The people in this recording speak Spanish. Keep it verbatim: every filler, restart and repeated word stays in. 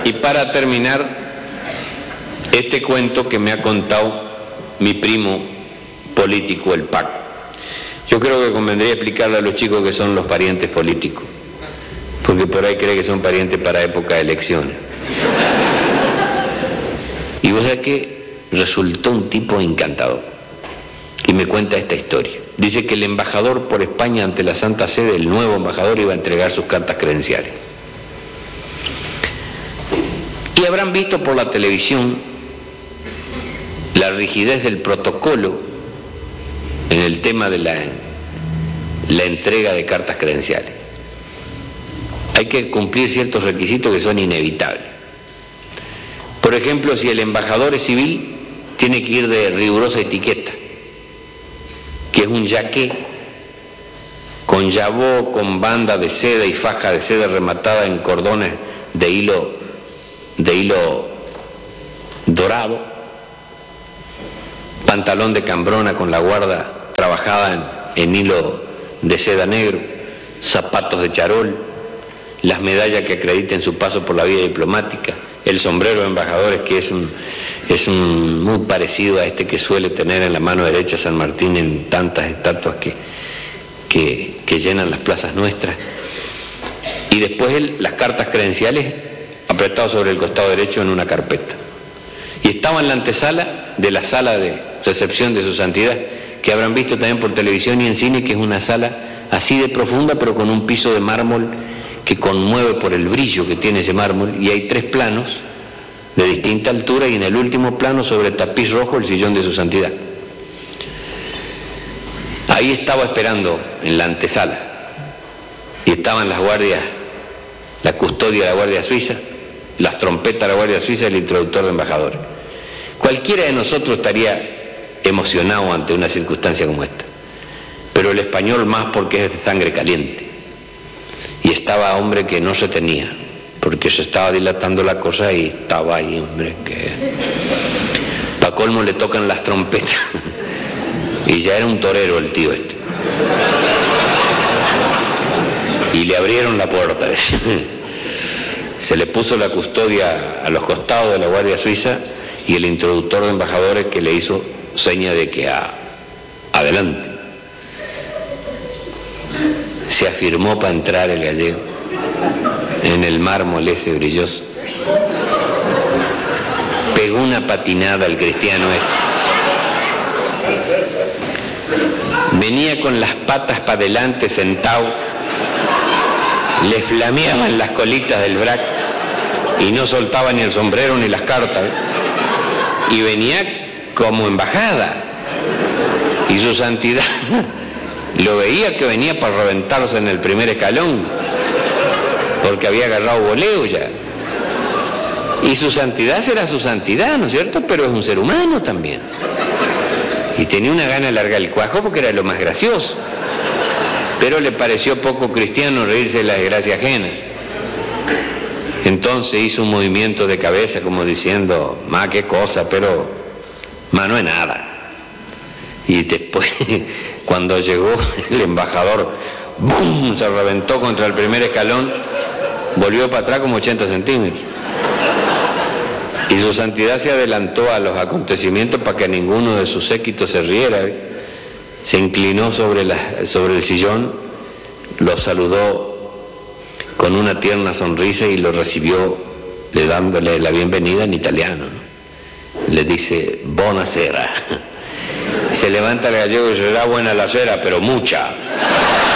Y para terminar, este cuento que me ha contado mi primo político, el Paco. Yo creo que convendría explicarle a los chicos que son los parientes políticos, porque por ahí cree que son parientes para época de elecciones. Y vos sabés que resultó un tipo encantador, y me cuenta esta historia. Dice que el embajador por España ante la Santa Sede, el nuevo embajador, iba a entregar sus cartas credenciales. Y habrán visto por la televisión la rigidez del protocolo en el tema de la, la entrega de cartas credenciales. Hay que cumplir ciertos requisitos que son inevitables. Por ejemplo, si el embajador es civil, tiene que ir de rigurosa etiqueta, que es un jaqué con yabó, con banda de seda y faja de seda rematada en cordones de hilo, de hilo dorado, pantalón de cambrona con la guarda trabajada en, en hilo de seda negro, zapatos de charol, las medallas que acrediten su paso por la vida diplomática, el sombrero de embajadores, que es un, es un muy parecido a este que suele tener en la mano derecha San Martín en tantas estatuas que, que, que llenan las plazas nuestras. Y después él, las cartas credenciales apretadas sobre el costado derecho en una carpeta. Y estaba en la antesala de la sala de recepción de su santidad, que habrán visto también por televisión y en cine, que es una sala así de profunda, pero con un piso de mármol que conmueve por el brillo que tiene ese mármol, y hay tres planos de distinta altura, y en el último plano, sobre tapiz rojo, el sillón de su santidad. Ahí estaba esperando en la antesala, y estaban las guardias, la custodia de la Guardia Suiza, las trompetas de la Guardia Suiza y el introductor de embajadores. Cualquiera de nosotros estaría emocionado ante una circunstancia como esta, pero el español más, porque es de sangre caliente. Y estaba, hombre, que no se tenía, porque se estaba dilatando la cosa, y estaba ahí, hombre, que pa' colmo le tocan las trompetas y ya era un torero el tío este, y le abrieron la puerta. Se le puso la custodia a los costados de la Guardia Suiza y el introductor de embajadores, que le hizo seña de que a, adelante. Se afirmó para entrar el gallego en el mármol ese brilloso. Pegó una patinada al cristiano este. Venía con las patas para adelante sentado, le flameaban las colitas del brac y no soltaba ni el sombrero ni las cartas. Y venía como embajada. Y su santidad lo veía que venía para reventarse en el primer escalón, porque había agarrado voleo ya. Y su santidad será su santidad, ¿no es cierto? Pero es un ser humano también. Y tenía una gana de largar el cuajo porque era lo más gracioso. Pero le pareció poco cristiano reírse de la desgracia ajena. Entonces hizo un movimiento de cabeza como diciendo, ma, qué cosa, pero ma, no es nada. Y después, cuando llegó el embajador, ¡bum!, se reventó contra el primer escalón, volvió para atrás como ochenta centímetros. Y su santidad se adelantó a los acontecimientos para que ninguno de sus séquitos se riera. Se inclinó sobre, la, sobre el sillón, lo saludó con una tierna sonrisa y lo recibió, le dándole la bienvenida en italiano, ¿no? Le dice, buonasera. Se levanta el gallego y dice, era buena la cera, pero mucha.